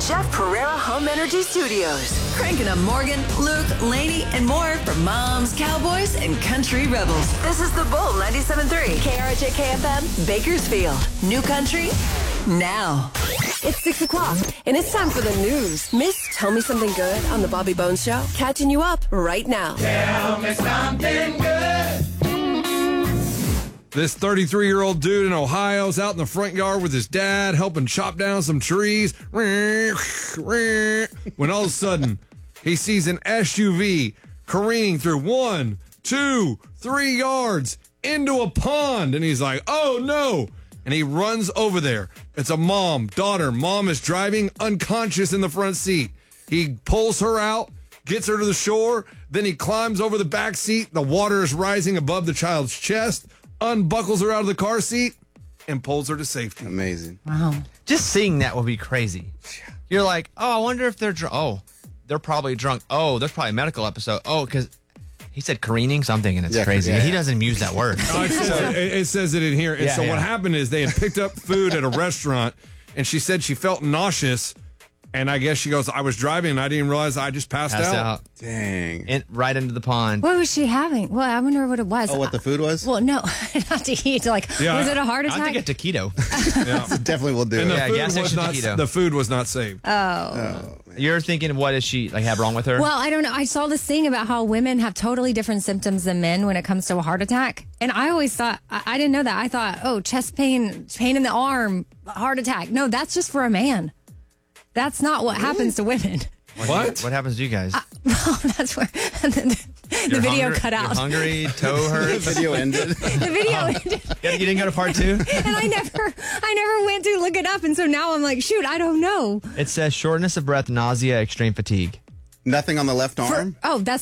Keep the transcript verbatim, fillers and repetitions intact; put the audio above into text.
Jeff Pereira Home Energy Studios. Cranking up Morgan, Luke, Lainey, and more for moms, cowboys, and country rebels. This is The Bull ninety-seven point three. K R H A K F M. Bakersfield. New country now. It's six o'clock, and it's time for the news. Miss Tell Me Something Good on the Bobby Bones Show. Catching you up right now. Tell me something good. This thirty-three-year-old dude in Ohio is out in the front yard with his dad helping chop down some trees. When all of a sudden, he sees an S U V careening through one, two, three yards into a pond. And he's like, oh, no. And he runs over there. It's a mom, daughter. Mom is driving unconscious in the front seat. He pulls her out, gets her to the shore. Then he climbs over the back seat. The water is rising above the child's chest. Unbuckles her out of the car seat and pulls her to safety. Amazing. Wow. Just seeing that would be crazy. You're like, oh, I wonder if they're drunk. Oh, they're probably drunk. Oh, there's probably a medical episode. Oh, because he said careening, so I'm thinking it's Yeah, crazy. yeah, He yeah. doesn't even use that word. Oh, it, says it, it says it in here. And Yeah, so yeah. what happened is they had picked up food at a restaurant, and she said she felt nauseous. And I guess she goes, I was driving, and I didn't realize I just passed, Passed out. out. Dang. In, right into the pond. What was she having? Well, I wonder what it was. Oh, what the food was? Well, no, not to eat. Like, Yeah. was it a heart I attack? think it's taquito. Yeah. Definitely will do And the, it. Yeah, food gas was station not, taquito. the food was not saved. Oh. You're thinking, what is she like have wrong with her? Well, I don't know. I saw this thing about how women have totally different symptoms than men when it comes to a heart attack. And I always thought, I, I didn't know that. I thought, oh, chest pain, pain in the arm, heart attack. No, that's just for a man. That's not what happens to women. What? What happens to you guys? Well, that's where the, the You're video hungry- cut out. You're hungry, toe The hurts. video ended. The video ended. Yeah, you didn't go to part two? And I never, I never went to look it up. And so now I'm like, shoot, I don't know. It says shortness of breath, nausea, extreme fatigue. Nothing on the left arm? For, oh, that's